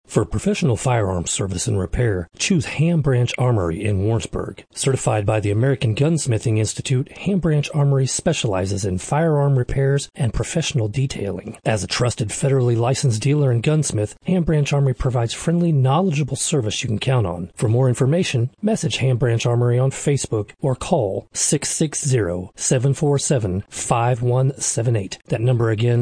For professional firearms service and repair, choose Ham Branch Armory in Warrensburg. Certified by the American Gunsmithing Institute, Ham Branch Armory specializes in firearm repairs and professional detailing. As a trusted federally licensed dealer and gunsmith, Ham Branch Armory provides friendly, knowledgeable service you can count on. For more information, message Ham Branch Armory on Facebook or call 660-747-5178. That number again,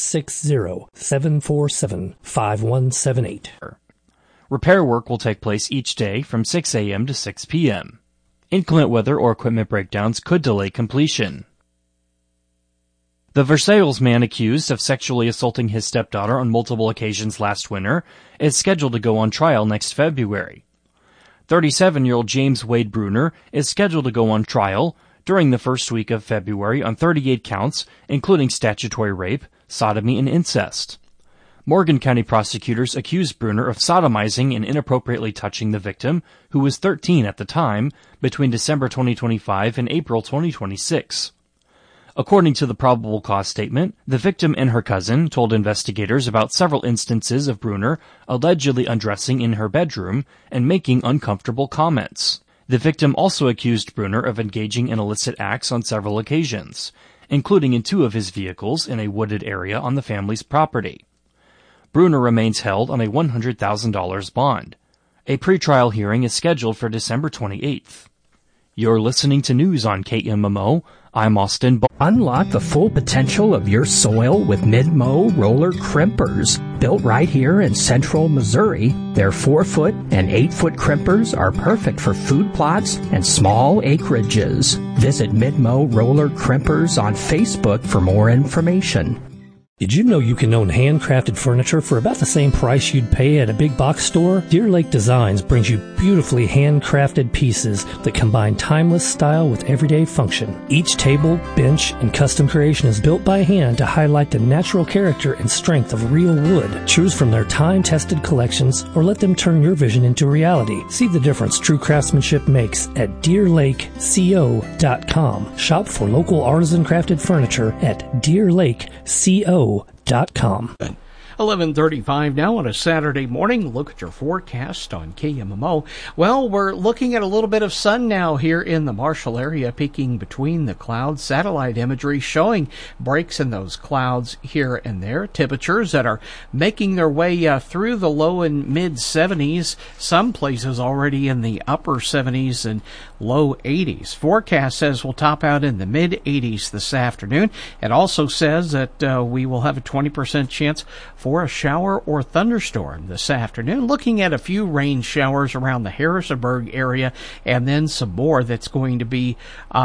660-747-5178. Repair work will take place each day from 6 a.m. to 6 p.m. Inclement weather or equipment breakdowns could delay completion. The Versailles man accused of sexually assaulting his stepdaughter on multiple occasions last winter is scheduled to go on trial next February. 37-year-old James Wade Bruner is scheduled to go on trial during the first week of February on 38 counts, including statutory rape, sodomy, and incest. Morgan County prosecutors accused Bruner of sodomizing and inappropriately touching the victim, who was 13 at the time, between December 2025 and April 2026. According to the probable cause statement, the victim and her cousin told investigators about several instances of Bruner allegedly undressing in her bedroom and making uncomfortable comments. The victim also accused Bruner of engaging in illicit acts on several occasions, including in 2 of his vehicles in a wooded area on the family's property. Bruner remains held on a $100,000 bond. A pretrial hearing is scheduled for December 28th. You're listening to news on KMMO. I'm Austin. Unlock the full potential of your soil with Mid-Mow roller crimpers. Built right here in central Missouri, their 4-foot and 8-foot crimpers are perfect for food plots and small acreages. Visit Mid-Mow roller crimpers on Facebook for more information. Did you know you can own handcrafted furniture for about the same price you'd pay at a big box store? Deer Lake Designs brings you beautifully handcrafted pieces that combine timeless style with everyday function. Each table, bench, and custom creation is built by hand to highlight the natural character and strength of real wood. Choose from their time-tested collections or let them turn your vision into reality. See the difference true craftsmanship makes at DeerLakeCO.com. Shop for local artisan crafted furniture at DeerLakeCO.com. 11:35 now on a Saturday morning. Look at your forecast on KMMO. Well, we're looking at a little bit of sun now here in the Marshall area, peeking between the clouds. Satellite imagery showing breaks in those clouds here and there. Temperatures that are making their way through the low and mid 70s. Some places already in the upper 70s and low 80s. Forecast says we'll top out in the mid 80s this afternoon. It also says that we will have a 20% chance for a shower or thunderstorm this afternoon. Looking at a few rain showers around the Harrisonburg area and then some more that's going to be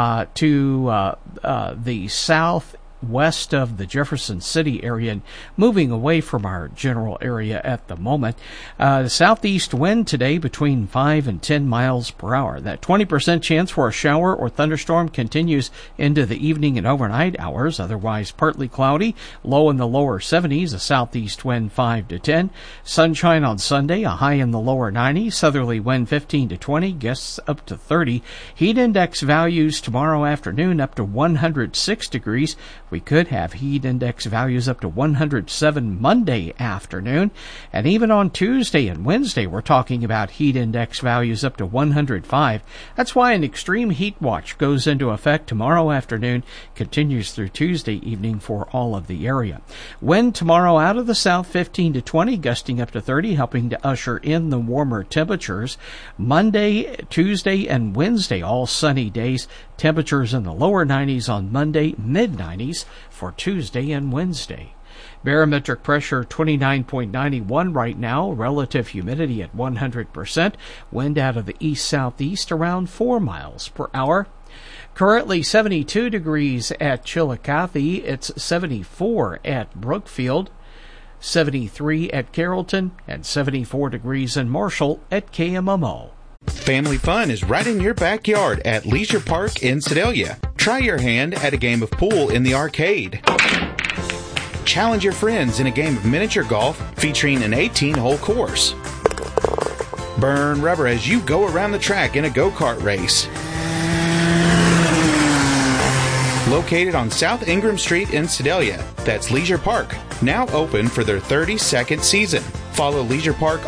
to the south west of the Jefferson City area and moving away from our general area at the moment. The southeast wind today between 5 and 10 miles per hour. That 20% chance for a shower or thunderstorm continues into the evening and overnight hours. Otherwise partly cloudy, low in the lower 70s, a southeast wind 5 to 10. Sunshine on Sunday, a high in the lower 90s, southerly wind 15 to 20, gusts up to 30. Heat index values tomorrow afternoon up to 106 degrees. We could have heat index values up to 107 Monday afternoon. And even on Tuesday and Wednesday, we're talking about heat index values up to 105. That's why an extreme heat watch goes into effect tomorrow afternoon, continues through Tuesday evening for all of the area. Wind tomorrow out of the south 15 to 20, gusting up to 30, helping to usher in the warmer temperatures. Monday, Tuesday, and Wednesday, all sunny days. Temperatures in the lower 90s on Monday, mid-90s for Tuesday and Wednesday. Barometric pressure 29.91 right now. Relative humidity at 100%. Wind out of the east-southeast around 4 miles per hour. Currently 72 degrees at Chillicothe. It's 74 at Brookfield, 73 at Carrollton, and 74 degrees in Marshall at KMMO. Family fun is right in your backyard at Leisure Park in Sedalia. Try your hand at a game of pool in the arcade. Challenge your friends in a game of miniature golf featuring an 18-hole course. Burn rubber as you go around the track in a go-kart race. Located on South Ingram Street in Sedalia, that's Leisure Park, now open for their 32nd season. Follow Leisure Park